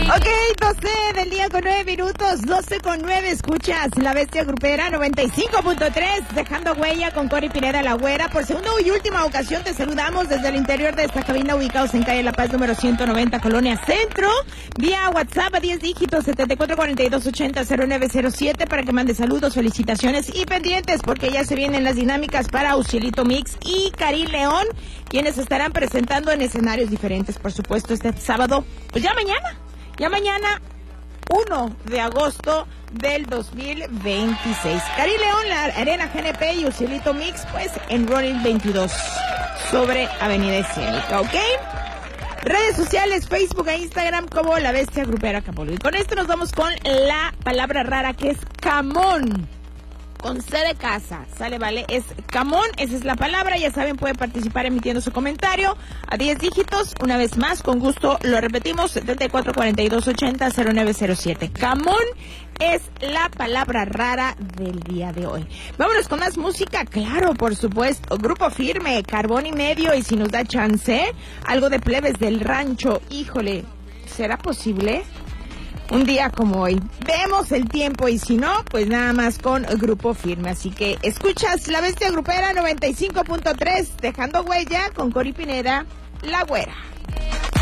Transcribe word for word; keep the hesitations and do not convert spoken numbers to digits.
Ok, doce del día con nueve minutos, doce con nueve, escuchas La Bestia Grupera noventa y cinco punto tres, dejando huella con Cori Pineda La Güera. Por segunda y última ocasión te saludamos desde el interior de esta cabina, ubicados en calle La Paz número ciento noventa, Colonia Centro, vía WhatsApp a diez dígitos, setenta y cuatro cuarenta y dos ochenta cero nueve cero siete, para que mandes saludos, felicitaciones y pendientes, porque ya se vienen las dinámicas para Ucielito Mix y Cari León, quienes estarán presentando en escenarios diferentes, por supuesto, este sábado, pues ya mañana. Ya mañana, uno de agosto del dos mil veintiséis. Cari León, la Arena G N P y Ucielito Mix, pues en Running veintidós, sobre Avenida Escénica, ¿ok? Redes sociales, Facebook e Instagram como La Bestia Grupera Acapulco. Y con esto nos vamos con la palabra rara, que es camón. Con C de casa, sale, vale, es camón, esa es la palabra, ya saben, pueden participar emitiendo su comentario a diez dígitos, una vez más, con gusto, lo repetimos, setenta y cuatro cuarenta y dos ochenta cero nueve cero siete. Camón es la palabra rara del día de hoy. Vámonos con más música, claro, por supuesto, Grupo Firme, Carbón y Medio, y si nos da chance, algo de Plebes del Rancho. Híjole, ¿será posible? Un día como hoy. Vemos el tiempo y si no, pues nada más con Grupo Firme. Así que escuchas La Bestia Grupera noventa y cinco punto tres, dejando huella con Cori Pineda, La Güera.